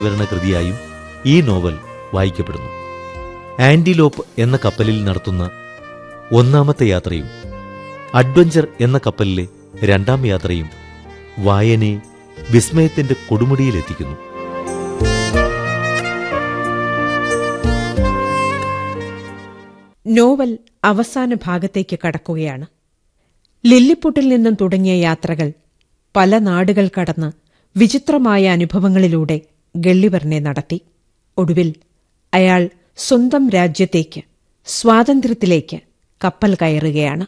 വിവരണ കൃതിയായും ഈ novel വായിക്കപ്പെടുന്നു. Antelope എന്ന കപ്പലിൽ നടത്തുന്ന ഒന്നാമത്തെ യാത്രയും അഡ്വഞ്ചർ എന്ന കപ്പലിലെ രണ്ടാം യാത്രയും വായനയെ വിസ്മയത്തിന്റെ കൊടുമുടിയിലെത്തിക്കുന്നു. നോവൽ അവസാന ഭാഗത്തേക്ക് കടക്കുകയാണ്. ലില്ലിപുട്ടിൽ നിന്നും തുടങ്ങിയ യാത്രകൾ പല നാടുകൾ കടന്ന് വിചിത്രമായ അനുഭവങ്ങളിലൂടെ ഗള്ളിവറിനെ നടത്തി. ഒടുവിൽ അയാൾ സ്വന്തം രാജ്യത്തേക്ക്, സ്വാതന്ത്ര്യത്തിലേക്ക് കപ്പൽ കയറുകയാണ്.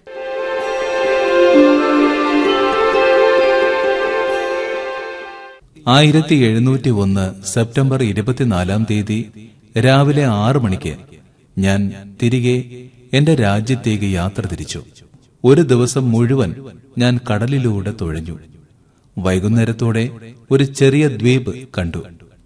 സെപ്റ്റംബർ 24 രാവിലെ 6 മണിക്ക് ഞാൻ തിരികെ എന്റെ രാജ്യത്തേക്ക് യാത്ര തിരിച്ചു. ഒരു ദിവസം മുഴുവൻ ഞാൻ കടലിലൂടെ തുഴഞ്ഞു. വൈകുന്നേരത്തോടെ ഒരു ചെറിയ ദ്വീപ് കണ്ടു.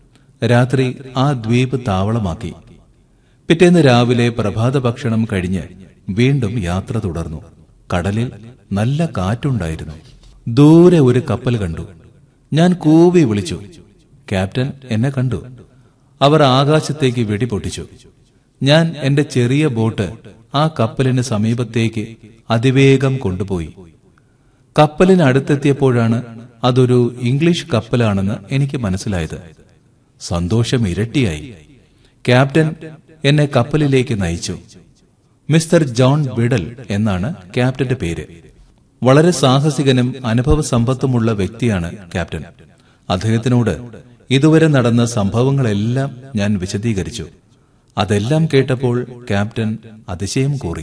രാത്രി ആ ദ്വീപ് താവളമാക്കി. പിറ്റേന്ന് രാവിലെ പ്രഭാത ഭക്ഷണം കഴിഞ്ഞ് വീണ്ടും യാത്ര തുടർന്നു. കടലിൽ നല്ല കാറ്റുണ്ടായിരുന്നു. ദൂരെ ഒരു കപ്പൽ കണ്ടു. ഞാൻ കൂവി വിളിച്ചു. ക്യാപ്റ്റൻ എന്നെ കണ്ടു. അവർ ആകാശത്തേക്ക് വെടിപൊട്ടിച്ചു. ഞാൻ എന്റെ ചെറിയ ബോട്ട് ആ കപ്പലിന് സമീപത്തേക്ക് അതിവേഗം കൊണ്ടുപോയി. കപ്പലിന് അടുത്തെത്തിയപ്പോഴാണ് അതൊരു ഇംഗ്ലീഷ് കപ്പലാണെന്ന് എനിക്ക് മനസ്സിലായത്. സന്തോഷം ഇരട്ടിയായി. ക്യാപ്റ്റൻ എന്നെ കപ്പലിലേക്ക് നയിച്ചു. മിസ്റ്റർ ജോൺ ബിഡൽ എന്നാണ് ക്യാപ്റ്റന്റെ പേര്. വളരെ സാഹസികനും അനുഭവസമ്പത്തുമുള്ള വ്യക്തിയാണ് ക്യാപ്റ്റൻ. അദ്ദേഹത്തിനോട് ഇതുവരെ നടന്ന സംഭവങ്ങളെല്ലാം ഞാൻ വിശദീകരിച്ചു. അതെല്ലാം കേട്ടപ്പോൾ ക്യാപ്റ്റൻ അതിശയം കൂറി.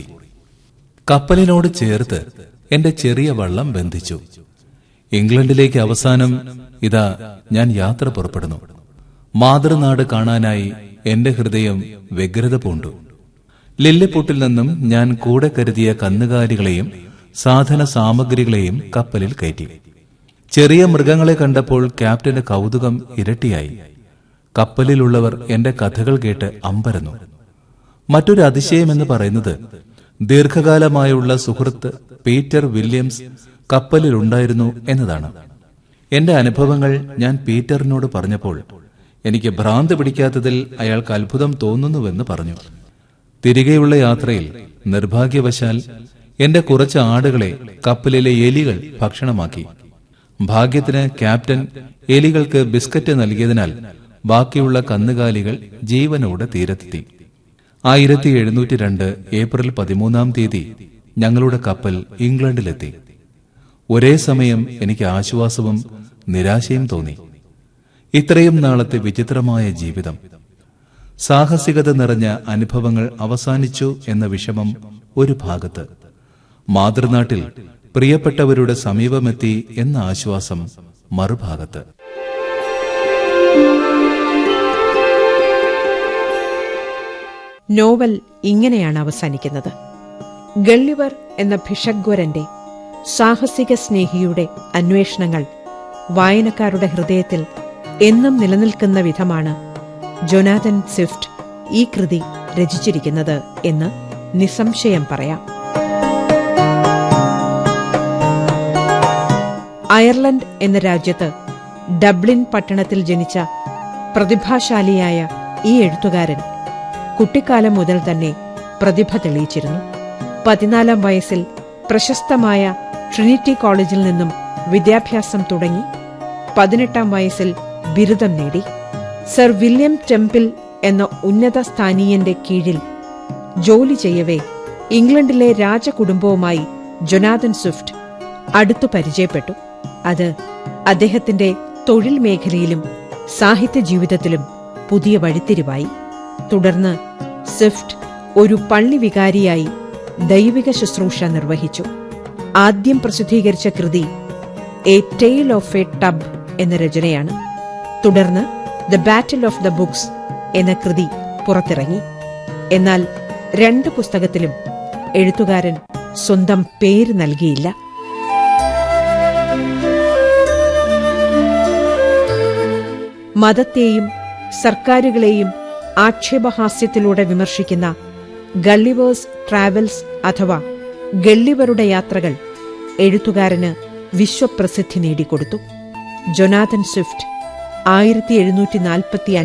കപ്പലിനോട് ചേർത്ത് എന്റെ ചെറിയ വള്ളം ബന്ധിച്ചു. ഇംഗ്ലണ്ടിലേക്ക് അവസാനം ഇതാ ഞാൻ യാത്ര പുറപ്പെടുന്നു. മാതൃനാട് കാണാനായി എന്റെ ഹൃദയം വ്യഗ്രത പൂണ്ടു. ലില്ലിപുട്ടിൽ നിന്നും ഞാൻ കൂടെ കരുതിയ കന്നുകാലികളെയും സാധന സാമഗ്രികളെയും കപ്പലിൽ കയറ്റി. ചെറിയ മൃഗങ്ങളെ കണ്ടപ്പോൾ ക്യാപ്റ്റന്റെ കൗതുകം ഇരട്ടിയായി. കപ്പലിലുള്ളവർ എന്റെ കഥകൾ കേട്ട് അമ്പരന്നു. മറ്റൊരു അതിശയമെന്ന് പറയുന്നത് ദീർഘകാലമായുള്ള സുഹൃത്ത് പീറ്റർ വില്യംസ് കപ്പലിലുണ്ടായിരുന്നു എന്നതാണ്. എന്റെ അനുഭവങ്ങൾ ഞാൻ പീറ്ററിനോട് പറഞ്ഞപ്പോൾ എനിക്ക് ഭ്രാന്ത് പിടിക്കാത്തതിൽ അയാൾക്ക് അത്ഭുതം തോന്നുന്നുവെന്ന് പറഞ്ഞു. തിരികെയുള്ള യാത്രയിൽ നിർഭാഗ്യവശാൽ എന്റെ കുറച്ച് ആടുകളെ കപ്പലിലെ എലികൾ ഭക്ഷണമാക്കി. ഭാഗ്യത്തിന് ക്യാപ്റ്റൻ എലികൾക്ക് ബിസ്ക്കറ്റ് നൽകിയതിനാൽ ബാക്കിയുള്ള കന്നുകാലികൾ ജീവനോടെ തീരത്തെത്തി. 1702 ഏപ്രിൽ 13 ഞങ്ങളുടെ കപ്പൽ ഇംഗ്ലണ്ടിലെത്തി. ഒരേ സമയം എനിക്ക് ആശ്വാസവും നിരാശയും തോന്നി. ഇത്രയും നാളത്തെ വിചിത്രമായ ജീവിതം, സാഹസികത നിറഞ്ഞ അനുഭവങ്ങൾ അവസാനിച്ചു എന്ന വിഷമം ഒരു ഭാഗത്ത്, മാതൃനാട്ടിൽ പ്രിയപ്പെട്ടവരുടെ സമീപമെത്തി എന്ന ആശ്വാസം മറുഭാഗത്ത്. നോവൽ ഇങ്ങനെയാണ് അവസാനിക്കുന്നത്. ഗള്ളിവർ എന്ന ഭിഷഗ്വരന്റെ, സാഹസിക സ്നേഹിയുടെ അന്വേഷണങ്ങൾ വായനക്കാരുടെ ഹൃദയത്തിൽ എന്നും നിലനിൽക്കുന്ന വിധമാണ് ജൊനാഥൻ സ്വിഫ്റ്റ് ഈ കൃതി രചിച്ചിരിക്കുന്നത് എന്ന് നിസ്സംശയം പറയാം. അയർലൻഡ് എന്ന രാജ്യത്ത് ഡബ്ലിൻ പട്ടണത്തിൽ ജനിച്ച പ്രതിഭാശാലിയായ ഈ എഴുത്തുകാരൻ കുട്ടിക്കാലം മുതൽ തന്നെ പ്രതിഭ തെളിയിച്ചിരുന്നു. 14 വയസ്സിൽ പ്രശസ്തമായ ട്രിനിറ്റി കോളേജിൽ നിന്നും വിദ്യാഭ്യാസം തുടങ്ങി 18 വയസ്സിൽ ബിരുദം നേടി. സർ വില്യം ടെമ്പിൾ എന്ന ഉന്നത സ്ഥാനീയന്റെ കീഴിൽ ജോലി ചെയ്യവേ ഇംഗ്ലണ്ടിലെ രാജകുടുംബവുമായി ജൊനാഥൻ സ്വിഫ്റ്റ് അടുത്തു പരിചയപ്പെട്ടു. അത് അദ്ദേഹത്തിന്റെ തൊഴിൽ മേഖലയിലും സാഹിത്യ ജീവിതത്തിലും പുതിയ വഴിത്തിരിവായി. തുടർന്ന് സ്വിഫ്റ്റ് ഒരു പള്ളി വികാരിയായി ദൈവിക ശുശ്രൂഷ നിർവഹിച്ചു. ആദ്യം പ്രസിദ്ധീകരിച്ച കൃതി A tale of A tub എന്ന രചനയാണ്. തുടർന്ന് the battle of the books എന്ന കൃതി പുറത്തിറങ്ങി. എന്നാൽ 2 പുസ്തകത്തിലും എഴുത്തുകാരൻ സ്വന്തം പേര് നൽകിയില്ല. മതത്തെയും സർക്കാരുകളെയും ആക്ഷേപഹാസ്യത്തിലൂടെ വിമർശിക്കുന്ന ഗള്ളിവേഴ്സ് ട്രാവൽസ് അഥവാ ഗള്ളിവരുടെ യാത്രകൾ എഴുത്തുകാരന് വിശ്വപ്രസിദ്ധി നേടിക്കൊടുത്തു. Jonathan Swift 1745